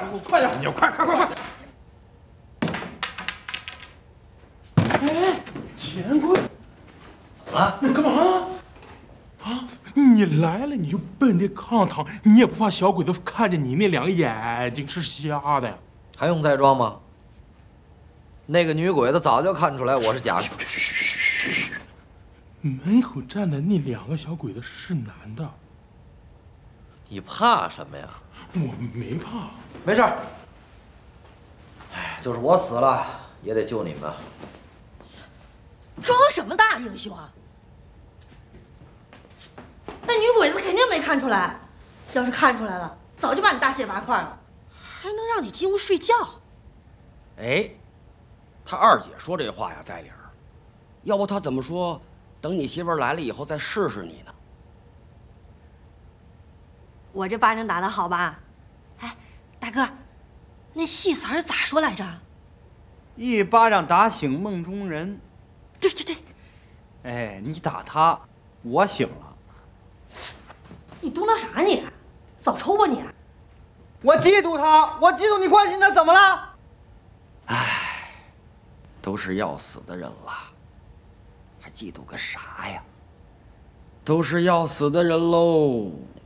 快点！你要快！哎，钱柜， 怎么了？ 你干嘛？啊！你来了你就奔这炕躺，你也不怕小鬼子看见你那两个眼睛是瞎的呀？ 还用再装吗？那个女鬼子早就看出来我是假的。 嘘！门口站的那两个小鬼子是男的。 你怕什么呀？ 我没怕。 没事儿。哎，就是我死了也得救你们。 装什么大英雄啊？那女鬼子肯定没看出来，要是看出来了，早就把你大卸八块了，还能让你进屋睡觉？ 哎，他二姐说这话呀在理儿，要不他怎么说等你媳妇儿来了以后再试试你呢？ 我这巴掌打得好吧？哎，大哥，那戏词儿咋说来着？ 一巴掌打醒梦中人。 对对对。 哎，你打他，我醒了。 你嘟囔啥你？早抽吧你！ 我嫉妒他，我嫉妒你关心他，怎么了？ 唉，都是要死的人了，还嫉妒个啥呀？都是要死的人喽。